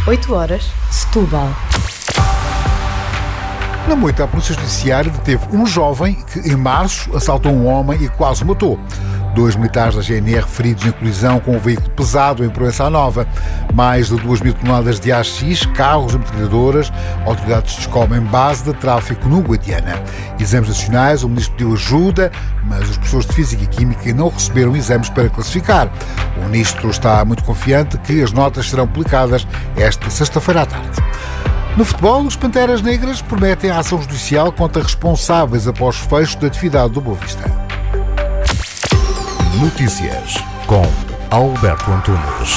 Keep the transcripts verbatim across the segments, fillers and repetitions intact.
oito horas, Setúbal. Na Moita, a Polícia Judiciária deteve um jovem que, em março, assaltou um homem e quase o matou. Dois militares da G N R feridos em colisão com um veículo pesado em Proença Nova. Mais de duas mil toneladas de haxixe, carros e metralhadoras. Autoridades descobrem base de tráfico no Guadiana. Exames nacionais, o Ministro pediu ajuda, mas os professores de Física e Química não receberam exames para classificar. O Ministro está muito confiante que as notas serão publicadas esta sexta-feira à tarde. No futebol, os Panteras Negras prometem a ação judicial contra responsáveis após fecho da atividade do Boa Vista. Notícias com Alberto Antunes.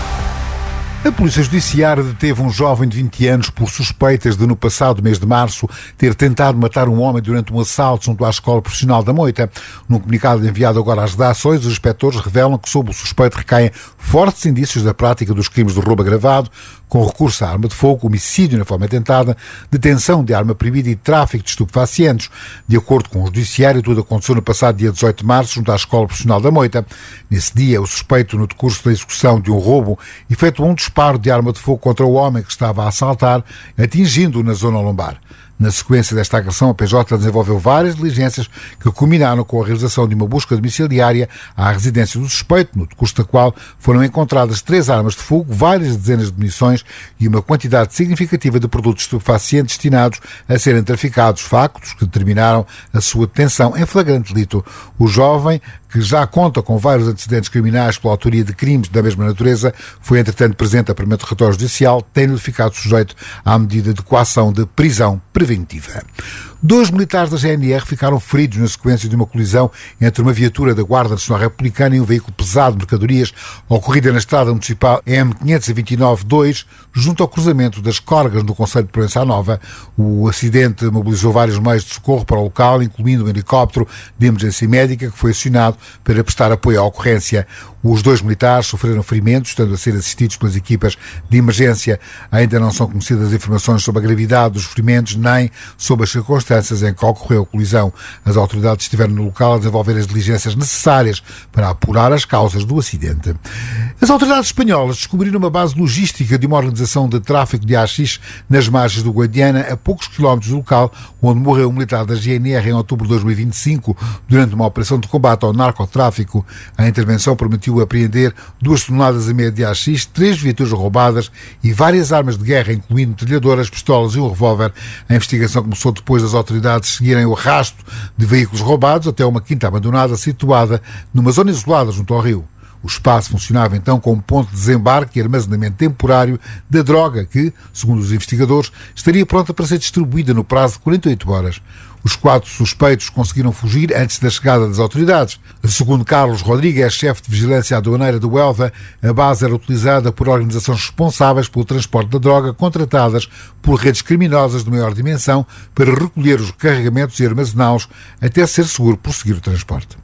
A Polícia Judiciária deteve um jovem de vinte anos por suspeitas de, no passado mês de março, ter tentado matar um homem durante um assalto junto à Escola Profissional da Moita. Num comunicado enviado agora às redações, os inspectores revelam que sob o suspeito recaem fortes indícios da prática dos crimes de roubo agravado, com recurso à arma de fogo, homicídio na forma tentada, detenção de arma proibida e tráfico de estupefacientes. De acordo com o Judiciário, tudo aconteceu no passado dia dezoito de março, junto à Escola Profissional da Moita. Nesse dia, o suspeito, no decurso da execução de um roubo, efetuou um disparo de arma de fogo contra o homem que estava a assaltar, atingindo-o na zona lombar. Na sequência desta agressão, a P J desenvolveu várias diligências que culminaram com a realização de uma busca domiciliária à residência do suspeito, no decurso da qual foram encontradas três armas de fogo, várias dezenas de munições e uma quantidade significativa de produtos estupefacientes destinados a serem traficados, factos que determinaram a sua detenção em flagrante delito. O jovem, que já conta com vários antecedentes criminais pela autoria de crimes da mesma natureza, foi entretanto presente a primeiro território judicial, tendo-lhe ficado sujeito à medida de coação de prisão preventiva. Dois militares da G N R ficaram feridos na sequência de uma colisão entre uma viatura da Guarda Nacional Republicana e um veículo pesado de mercadorias ocorrida na estrada municipal M quinhentos e vinte e nove dois, junto ao cruzamento das Corgas, no concelho de Proença Nova. O acidente mobilizou vários meios de socorro para o local, incluindo um helicóptero de emergência médica que foi acionado para prestar apoio à ocorrência. Os dois militares sofreram ferimentos, estando a ser assistidos pelas equipas de emergência. Ainda não são conhecidas informações sobre a gravidade dos ferimentos, nem sobre as circunstâncias em que ocorreu a colisão. As autoridades estiveram no local a desenvolver as diligências necessárias para apurar as causas do acidente. As autoridades espanholas descobriram uma base logística de uma organização de tráfico de haxixe nas margens do Guadiana, a poucos quilómetros do local onde morreu um militar da G N R em outubro de dois mil e vinte e cinco, durante uma operação de combate ao narcotráfico. A intervenção permitiu apreender duas toneladas e meia de haxixe, três viaturas roubadas e várias armas de guerra, incluindo metralhadoras, pistolas e um revólver. A investigação começou depois das autoridades seguirem o rastro de veículos roubados até uma quinta abandonada situada numa zona isolada junto ao rio. O espaço funcionava então como ponto de desembarque e armazenamento temporário da droga que, segundo os investigadores, estaria pronta para ser distribuída no prazo de quarenta e oito horas. Os quatro suspeitos conseguiram fugir antes da chegada das autoridades. Segundo Carlos Rodrigues, chefe de vigilância aduaneira do Huelva, a base era utilizada por organizações responsáveis pelo transporte da droga, contratadas por redes criminosas de maior dimensão para recolher os carregamentos e armazená-los até ser seguro prosseguir o transporte.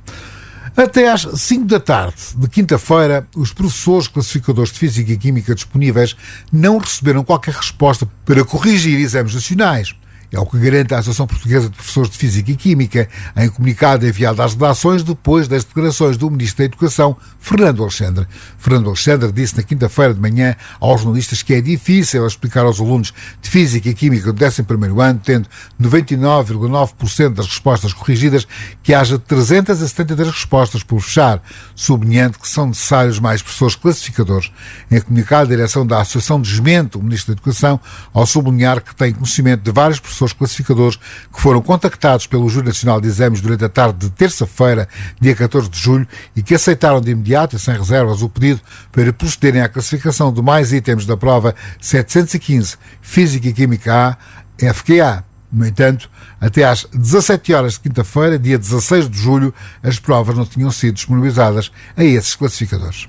Até às cinco da tarde de quinta-feira, os professores classificadores de Física e Química disponíveis não receberam qualquer resposta para corrigir exames nacionais. É o que garante a Associação Portuguesa de Professores de Física e Química, em comunicado enviado às redações depois das declarações do Ministro da Educação, Fernando Alexandre. Fernando Alexandre disse na quinta-feira de manhã aos jornalistas que é difícil explicar aos alunos de Física e Química do décimo primeiro ano, tendo noventa e nove vírgula nove por cento das respostas corrigidas, que haja trezentas e setenta e três respostas por fechar, sublinhando que são necessários mais professores classificadores. Em comunicado, a direção da Associação desmente o Ministro da Educação ao sublinhar que tem conhecimento de vários professores classificadores que foram contactados pelo Júri Nacional de Exames durante a tarde de terça-feira, dia catorze de julho, e que aceitaram de imediato e sem reservas o pedido para procederem à classificação de mais itens da prova setecentos e quinze Física e Química A, F Q A. No entanto, até às dezassete horas de quinta-feira, dia dezasseis de julho, as provas não tinham sido disponibilizadas a esses classificadores.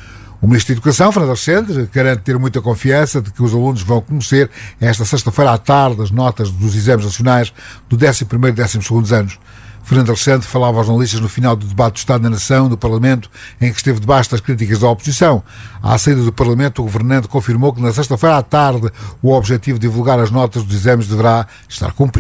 O Ministro da Educação, Fernando Alexandre, garante ter muita confiança de que os alunos vão conhecer esta sexta-feira à tarde as notas dos exames nacionais do décimo primeiro e décimo segundo anos. Fernando Alexandre falava aos jornalistas no final do debate do Estado da Nação no Parlamento, em que esteve debaixo das críticas da oposição. À saída do Parlamento, o governante confirmou que na sexta-feira à tarde o objetivo de divulgar as notas dos exames deverá estar cumprido.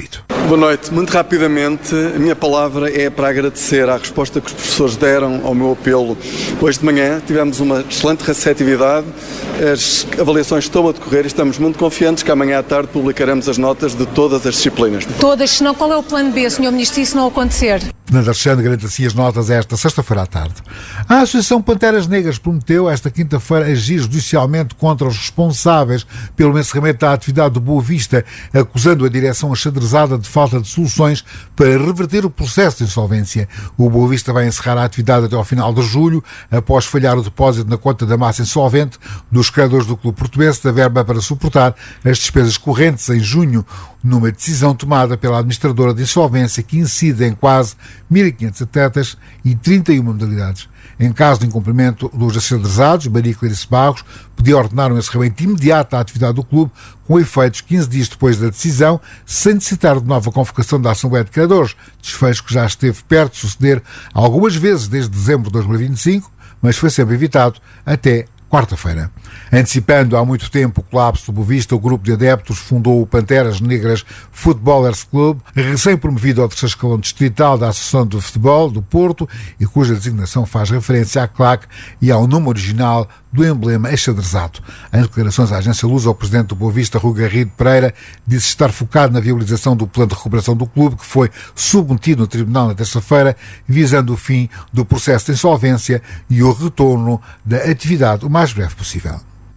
Boa noite. Muito rapidamente, a minha palavra é para agradecer à resposta que os professores deram ao meu apelo. Hoje de manhã tivemos uma excelente receptividade, as avaliações estão a decorrer e estamos muito confiantes que amanhã à tarde publicaremos as notas de todas as disciplinas. Todas, senão qual é o plano B, senhor Ministro, se isso não acontecer? Fernando Alexandre garante assim as notas esta sexta-feira à tarde. A Associação Panteras Negras prometeu esta quinta-feira agir judicialmente contra os responsáveis pelo encerramento da atividade do Boa Vista, acusando a direção achadrezada de falta de soluções para reverter o processo de insolvência. O Boa Vista vai encerrar a atividade até ao final de julho, após falhar o depósito na conta da massa insolvente dos credores do Clube Portuense da verba para suportar as despesas correntes em junho, numa decisão tomada pela administradora de insolvência que incide em quase mil e quinhentos atletas e trinta e uma modalidades. Em caso de incumprimento dos achadrezados, Maria Clarice Barros podia ordenar um encerramento imediato da atividade do clube, com efeitos quinze dias depois da decisão, sem necessitar de nova convocação da Assembleia de Credores, desfecho que já esteve perto de suceder algumas vezes desde dezembro de dois mil e vinte e cinco, mas foi sempre evitado até quarta-feira. Antecipando há muito tempo o colapso do Boa Vista, o grupo de adeptos fundou o Panteras Negras Footballers Club, recém-promovido ao terceiro escalão distrital da Associação de Futebol do Porto e cuja designação faz referência à claque e ao nome original do emblema achadrezado. Em declarações à agência Lusa, o presidente do Boa Vista, Rui Garrido Pereira, disse estar focado na viabilização do plano de recuperação do clube, que foi submetido no tribunal na terça-feira, visando o fim do processo de insolvência e o retorno da atividade o mais breve possível.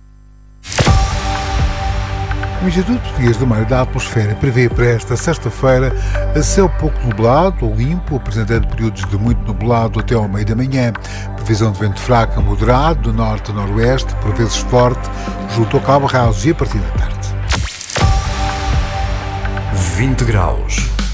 O Instituto Português do Mar e da Atmosfera prevê para esta sexta-feira a céu pouco nublado ou limpo, apresentando períodos de muito nublado até ao meio da manhã. Previsão de vento fraco a moderado, do norte a noroeste, por vezes forte, junto ao Cabo Raso e a partir da tarde. vinte graus.